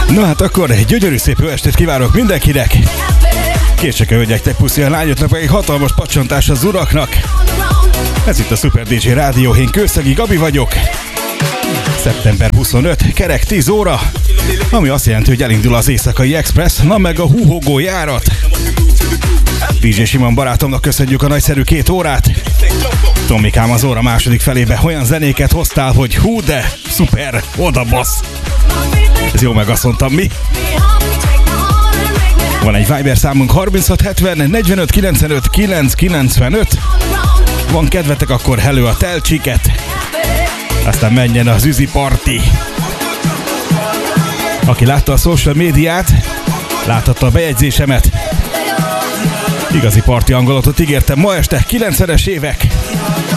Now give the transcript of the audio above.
Na hát akkor egy gyönyörű szép jó estét kívánok mindenkinek! Kétsek a hölgyeknek, puszi a lányoknak, meg egy hatalmas pacsantás az uraknak! Ez itt a Super DJ Rádió, én Kőszegi Gabi vagyok. Szeptember 25, kerek 10 óra, ami azt jelenti, hogy elindul az Éjszakai Express, na meg a húhogó járat. DJ Simon barátomnak köszönjük a nagyszerű 2 órát. Tomikám, az óra második felébe olyan zenéket hoztál, hogy hú de, szuper, oda bassz. Ez jó, meg azt mondtam, mi? Van egy Viber számunk 3670 45 95 995. Van kedvetek, akkor hello a telcsiket. Aztán menjen az Üzi Party. Aki látta a social médiát, láthatta a bejegyzésemet. Igazi parti hangulatot ígértem ma este, 90-es évek.